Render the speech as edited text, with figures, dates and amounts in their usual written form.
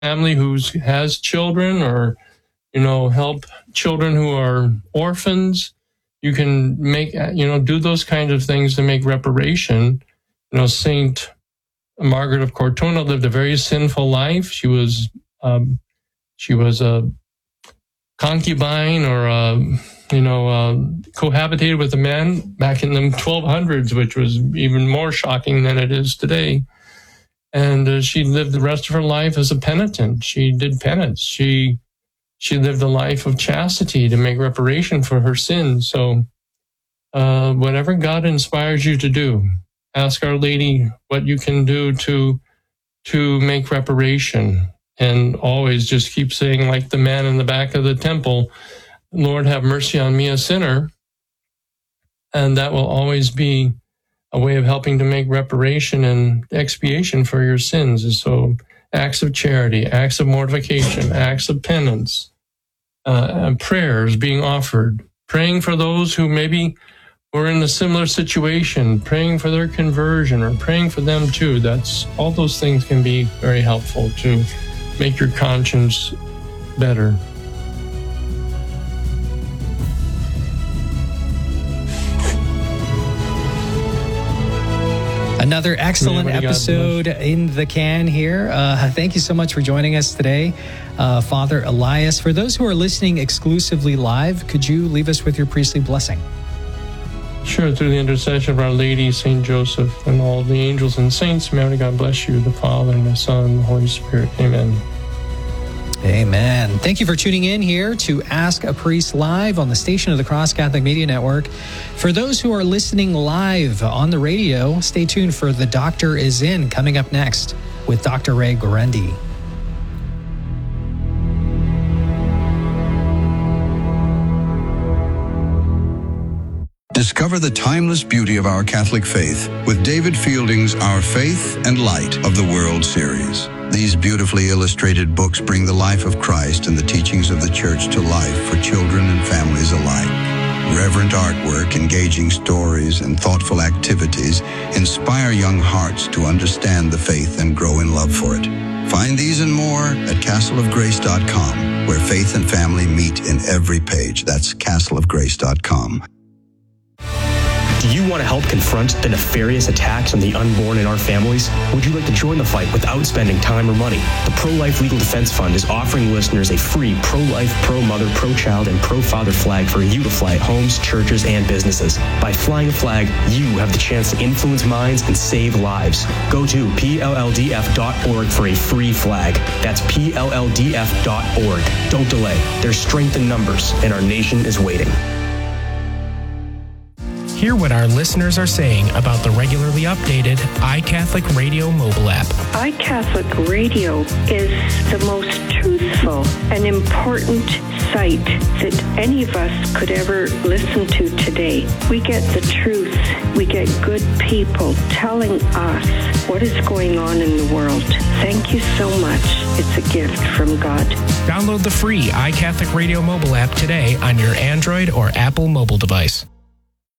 family who has children, or, help children who are orphans. You can make, do those kinds of things to make reparation. Saint Margaret of Cortona lived a very sinful life. She was a concubine, or cohabitated with a man back in the 1200s, which was even more shocking than it is today. And she lived the rest of her life as a penitent. She did penance. She lived a life of chastity to make reparation for her sins. So whatever God inspires you to do, ask Our Lady what you can do to make reparation. And always just keep saying, like the man in the back of the temple, Lord, have mercy on me, a sinner. And that will always be a way of helping to make reparation and expiation for your sins. So acts of charity, acts of mortification, acts of penance, and prayers being offered, praying for those who maybe were in a similar situation, praying for their conversion, or praying for them too. All those things can be very helpful to make your conscience better. Another excellent episode in the can here. Thank you so much for joining us today, Father Elias. For those who are listening exclusively live, could you leave us with your priestly blessing? Sure. Through the intercession of Our Lady, Saint Joseph, and all the angels and saints, may God bless you, the Father, and the Son, and the Holy Spirit. Amen. Amen. Thank you for tuning in here to Ask a Priest Live on the Station of the Cross Catholic Media Network. For those who are listening live on the radio, stay tuned for The Doctor Is In, coming up next with Dr. Ray Guarendi. Discover the timeless beauty of our Catholic faith with David Fielding's Our Faith and Light of the World series. These beautifully illustrated books bring the life of Christ and the teachings of the Church to life for children and families alike. Reverent artwork, engaging stories, and thoughtful activities inspire young hearts to understand the faith and grow in love for it. Find these and more at castleofgrace.com, where faith and family meet in every page. That's castleofgrace.com. Do you want to help confront the nefarious attacks on the unborn in our families? Would you like to join the fight without spending time or money? The Pro-Life Legal Defense Fund is offering listeners a free pro-life, pro-mother, pro-child, and pro-father flag for you to fly at homes, churches, and businesses. By flying a flag, you have the chance to influence minds and save lives. Go to PLLDF.org for a free flag. That's PLLDF.org. Don't delay. There's strength in numbers, and our nation is waiting. Hear what our listeners are saying about the regularly updated iCatholic Radio mobile app. iCatholic Radio is the most truthful and important site that any of us could ever listen to today. We get the truth. We get good people telling us what is going on in the world. Thank you so much. It's a gift from God. Download the free iCatholic Radio mobile app today on your Android or Apple mobile device.